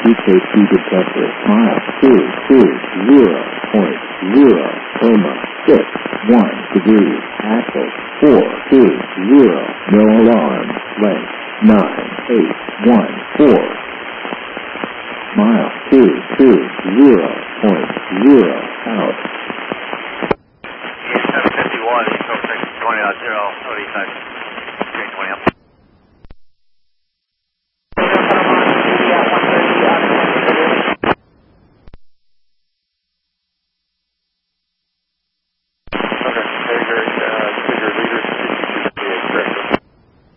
UKT detector, miles 220.0, 6 1 degrees, axis 420, no alarm.